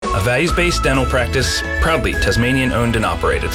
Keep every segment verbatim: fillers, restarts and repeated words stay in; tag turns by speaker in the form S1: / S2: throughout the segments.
S1: a values-based dental practice, proudly Tasmanian-owned and operated.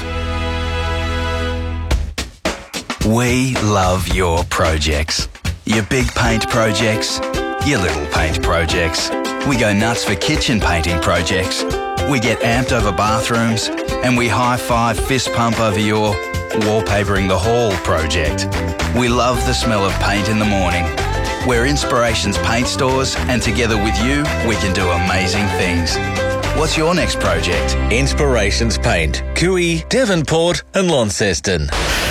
S2: We love your projects. Your big paint projects, your little paint projects. We go nuts for kitchen painting projects. We get amped over bathrooms, and we high-five fist pump over your wallpapering the hall project. We love the smell of paint in the morning. We're Inspirations Paint Stores, and together with you, we can do amazing things. What's your next project?
S3: Inspirations Paint, Cooey, Devonport and Launceston.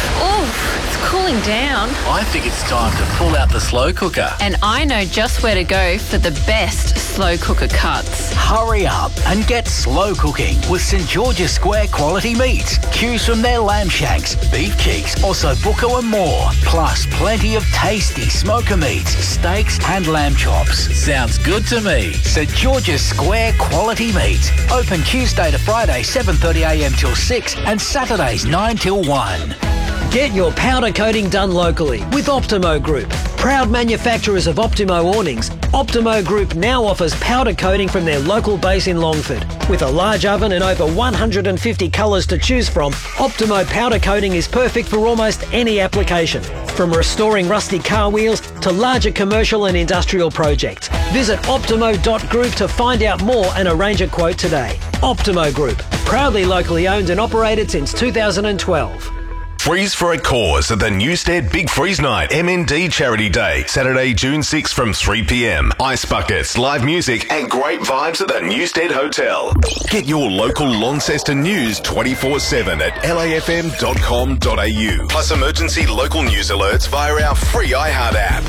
S4: Cooling down.
S5: I think it's time to pull out the slow cooker.
S4: And I know just where to go for the best slow cooker cuts.
S5: Hurry up and get slow cooking with St George's Square quality meats. Choose from their lamb shanks, beef cheeks, ossobuco and more. Plus plenty of tasty smoker meats, steaks and lamb chops. Sounds good to me. St George's Square quality meats. Open Tuesday to Friday seven thirty a m till six and Saturdays nine till one.
S6: Get your powder coating done locally with Optimo Group. Proud manufacturers of Optimo awnings, Optimo Group now offers powder coating from their local base in Longford. With a large oven and over one hundred fifty colours to choose from, Optimo powder coating is perfect for almost any application. From restoring rusty car wheels to larger commercial and industrial projects. Visit optimo dot group to find out more and arrange a quote today. Optimo Group, proudly locally owned and operated since two thousand twelve.
S7: Freeze for a cause at the Newstead Big Freeze Night M N D Charity Day, Saturday, June sixth from three p m. Ice buckets, live music and great vibes at the Newstead Hotel. Get your local Launceston news twenty-four seven at l a f m dot com dot a u. Plus emergency local news alerts via our free iHeart app.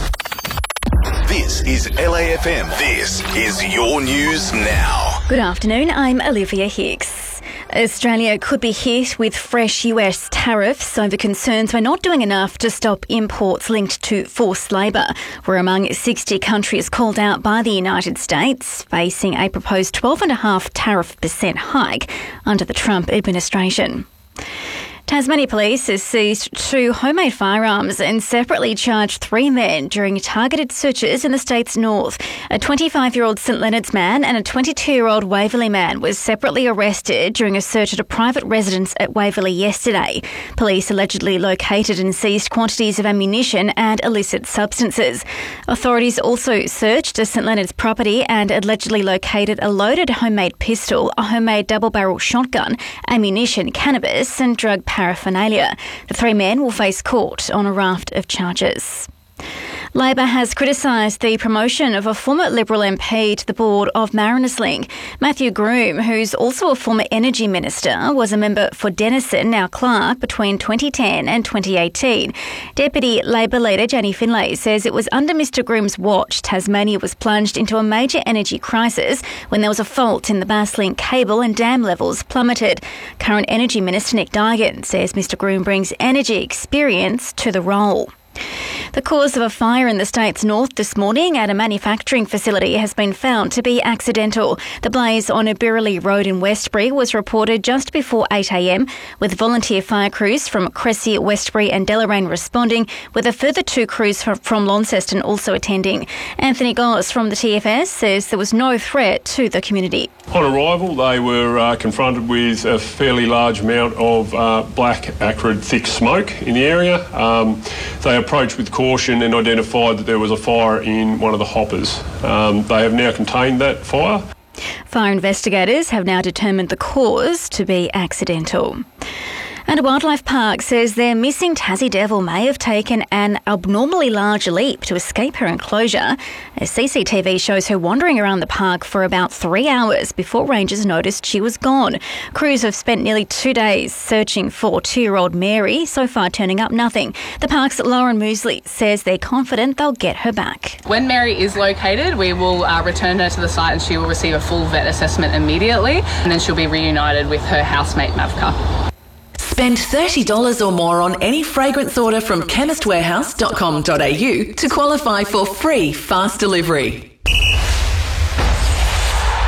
S7: This is L A F M. This is your news now.
S8: Good afternoon, I'm Olivia Hicks. Australia could be hit with fresh U S tariffs over concerns we're not doing enough to stop imports linked to forced labour. We're among sixty countries called out by the United States, facing a proposed twelve point five tariff percent hike under the Trump administration. Tasmania Police has seized two homemade firearms and separately charged three men during targeted searches in the state's north. A twenty-five-year-old St Leonard's man and a twenty-two-year-old Waverley man was separately arrested during a search at a private residence at Waverley yesterday. Police allegedly located and seized quantities of ammunition and illicit substances. Authorities also searched a St Leonard's property and allegedly located a loaded homemade pistol, a homemade double-barrel shotgun, ammunition, cannabis and drug paraphernalia. The three men will face court on a raft of charges. Labor has criticised the promotion of a former Liberal M P to the board of Mariners Link. Matthew Groom, who's also a former Energy Minister, was a member for Denison, now Clark, between twenty ten and twenty eighteen. Deputy Labor leader Jenny Finlay says it was under Mister Groom's watch Tasmania was plunged into a major energy crisis when there was a fault in the Basslink cable and dam levels plummeted. Current Energy Minister Nick Duigan says Mister Groom brings energy experience to the role. The cause of a fire in the state's north this morning at a manufacturing facility has been found to be accidental. The blaze on Birrelly Road in Westbury was reported just before eight a m, with volunteer fire crews from Cressy, Westbury and Deloraine responding, with a further two crews from Launceston also attending. Anthony Goss from the T F S says there was no threat to the community.
S9: On arrival, they were uh, confronted with a fairly large amount of uh, black, acrid, thick smoke in the area. Um, they approached with caution and identified that there was a fire in one of the hoppers. Um, they have now contained that fire.
S8: Fire investigators have now determined the cause to be accidental. And a wildlife park says their missing Tassie devil may have taken an abnormally large leap to escape her enclosure. A C C T V shows her wandering around the park for about three hours before rangers noticed she was gone. Crews have spent nearly two days searching for two-year-old Mary, so far turning up nothing. The park's Lauren Moosley says they're confident they'll get her back.
S10: When Mary is located, we will uh, return her to the site and she will receive a full vet assessment immediately, and then she'll be reunited with her housemate Mavka.
S11: Spend thirty dollars or more on any fragrance order from chemist warehouse dot com dot a u to qualify for free fast delivery.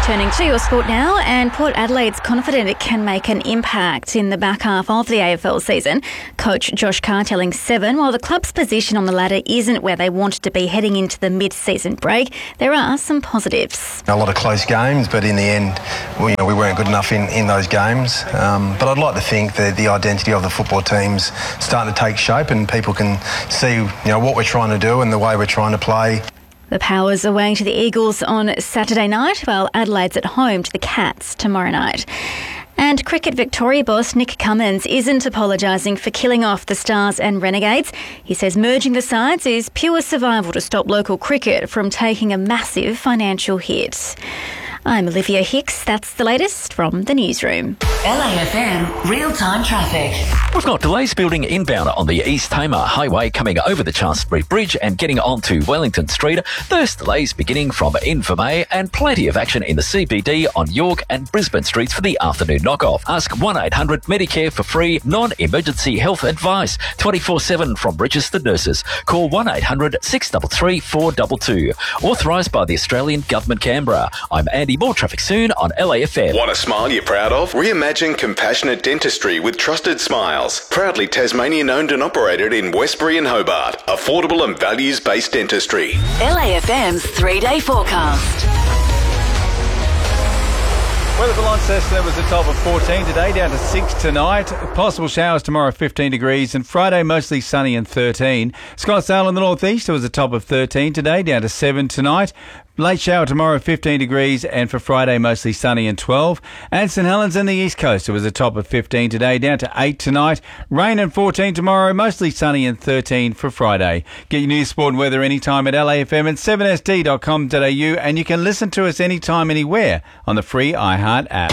S8: Turning to your sport now, and Port Adelaide's confident it can make an impact in the back half of the A F L season. Coach Josh Carr telling Seven, while the club's position on the ladder isn't where they wanted to be heading into the mid-season break, there are some positives.
S12: A lot of close games, but in the end, we, you know, we weren't good enough in, in those games. Um, but I'd like to think that the identity of the football team's starting to take shape and people can see, you know, what we're trying to do and the way we're trying to play.
S8: The Powers away to the Eagles on Saturday night, while Adelaide's at home to the Cats tomorrow night. And Cricket Victoria boss Nick Cummins isn't apologising for killing off the Stars and Renegades. He says merging the sides is pure survival to stop local cricket from taking a massive financial hit. I'm Olivia Hicks. That's the latest from the newsroom.
S11: L A F M real-time traffic.
S13: We've got delays building inbound on the East Tamar Highway coming over the Chancery Bridge and getting onto Wellington Street. Those delays beginning from Invermay and plenty of action in the C B D on York and Brisbane Streets for the afternoon knockoff. Ask one eight hundred Medicare for free non-emergency health advice twenty-four seven from registered nurses. Call one eight hundred six three three four two two. Authorised by the Australian Government, Canberra. I'm Andy. More traffic soon on L A F M.
S7: Want a smile you're proud of? Reimagine compassionate dentistry with Trusted Smiles. Proudly Tasmanian owned and operated in Westbury and Hobart. Affordable and values-based dentistry.
S11: L A F M's three-day forecast.
S14: Weather for Launceston was a top of fourteen today, down to six tonight. Possible showers tomorrow, fifteen degrees, and Friday mostly sunny and thirteen. Scottsdale in the northeast was a top of thirteen today, down to seven tonight. Late shower tomorrow, fifteen degrees, and for Friday mostly sunny and twelve. And St Helens in the east coast, it was a top of fifteen today, down to eight tonight. Rain and fourteen tomorrow, mostly sunny and thirteen for Friday. Get your news, sport and weather anytime at L A F M and seven S D dot com dot A U, and you can listen to us anytime, anywhere on the free iHeart app.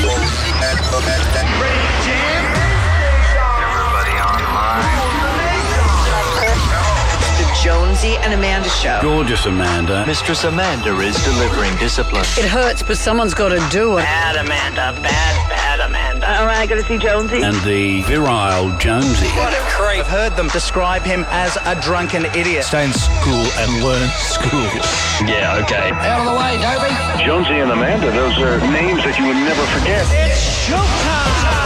S15: Jonesy and Amanda show.
S16: Gorgeous Amanda. Mistress Amanda is delivering discipline.
S15: It hurts, but someone's got to do it.
S17: Bad Amanda, bad, bad Amanda. All right, got to see Jonesy.
S16: And the virile Jonesy.
S17: What a creep.
S18: I've heard them describe him as a drunken idiot.
S16: Stay in school and learn school. Yeah, okay.
S17: Out of the way, Toby.
S19: Jonesy and Amanda, those are names that you would never forget.
S17: It's showtime.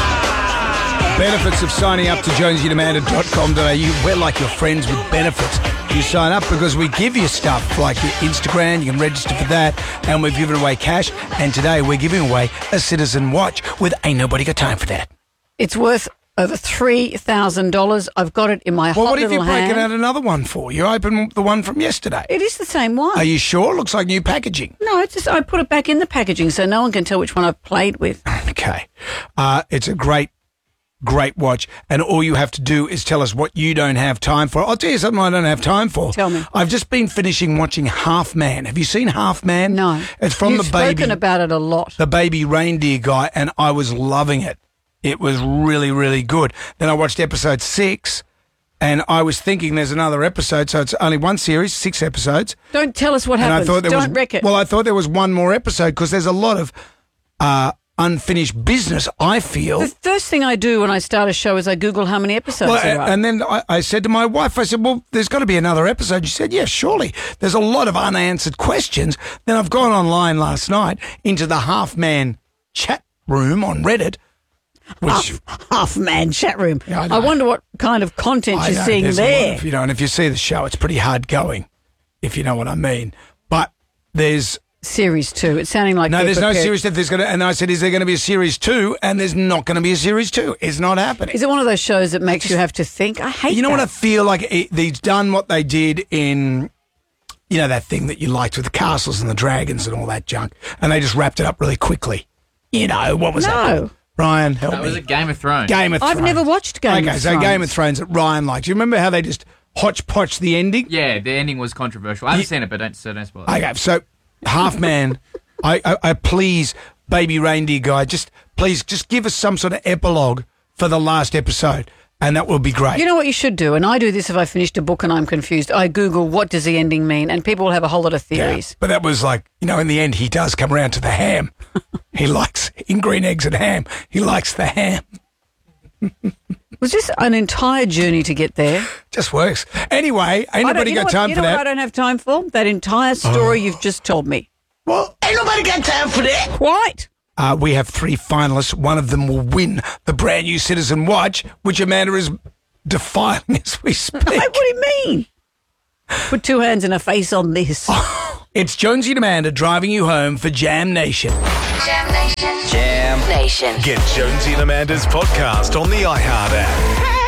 S20: Benefits of signing up to jonesy and amanda dot com dot A U. We're like your friends with benefits. You sign up because we give you stuff like your Instagram, you can register for that, and we've given away cash. And today we're giving away a Citizen watch with Ain't Nobody Got Time for That.
S15: It's worth over three thousand dollars. I've got it in my
S20: well,
S15: hot
S20: what if
S15: little
S20: you're breaking
S15: hand.
S20: out another one for you? Open the one from yesterday.
S15: It is the same one.
S20: Are you sure? Looks like new packaging.
S15: No, it's just I put it back in the packaging so no one can tell which one I've played with.
S20: Okay. Uh, it's a great Great watch, and all you have to do is tell us what you don't have time for. I'll tell you something I don't have time for.
S15: Tell me.
S20: I've just been finishing watching Half Man. Have you seen Half Man?
S15: No.
S20: It's from
S15: You've
S20: the baby.
S15: spoken about it a lot.
S20: The baby reindeer guy, and I was loving it. It was really, really good. Then I watched episode six, and I was thinking there's another episode, so it's only one series, six episodes.
S15: Don't tell us what
S20: and
S15: happens.
S20: I thought there
S15: Don't
S20: was,
S15: wreck it.
S20: Well, I thought there was one more episode because there's a lot of uh, unfinished business, I feel.
S15: The first thing I do when I start a show is I Google how many episodes
S20: well,
S15: there are.
S20: And then I, I said to my wife, I said, well, there's got to be another episode. She said, yeah, surely. There's a lot of unanswered questions. Then I've gone online last night into the Half Man chat room on Reddit. Which,
S15: half, half Man chat room.
S20: Yeah, I,
S15: I wonder what kind of content
S20: I
S15: you're
S20: know,
S15: seeing
S20: there's a lot
S15: there.
S20: of, you know, and if you see the show, it's pretty hard going, if you know what I mean. But there's...
S15: Series two. It's sounding like
S20: no. There's
S15: prepared.
S20: no series two. There's gonna, and I said, is there going to be a series two? And there's not going to be a series two. It's not happening.
S15: Is it one of those shows that makes you have to think? I hate.
S20: You know
S15: that.
S20: what I feel like? It, they've done what they did in, you know, that thing that you liked with the castles and the dragons and all that junk, and they just wrapped it up really quickly. You know what was
S15: no.
S20: that? No, Ryan, help
S21: that
S20: me.
S21: was a Game of Thrones.
S20: Game of Thrones.
S15: I've never watched Game
S20: okay,
S15: of Thrones.
S20: Okay, so Game of Thrones that Ryan likes. You remember how they just hodgepodge the ending?
S21: Yeah, the ending was controversial. I haven't yeah. seen it, but don't, so don't spoil it.
S20: Okay, so Half Man. I, I, I please, baby reindeer guy, just please just give us some sort of epilogue for the last episode, and that will be great.
S15: You know what you should do, and I do this if I finished a book and I'm confused. I Google what does the ending mean, and people will have a whole lot of theories.
S20: Yeah, but that was like, you know, in the end, he does come around to the ham. He likes in green eggs and ham. He likes the ham.
S15: Was this an entire journey to get there?
S20: Just works. Anyway, ain't nobody got time
S15: you
S20: for
S15: know
S20: that.
S15: What I don't have time for? That entire story oh. you've just told me.
S20: Well,
S1: ain't nobody got time for that.
S15: Quite.
S20: Uh, we have three finalists. One of them will win the brand new Citizen Watch, which Amanda is defiling as we speak.
S15: What do you mean? Put two hands and a face on this.
S20: It's Jonesy and Amanda driving you home for Jam Nation.
S22: Jam Nation. Jam Nation.
S7: Get Jonesy and Amanda's podcast on the iHeart app.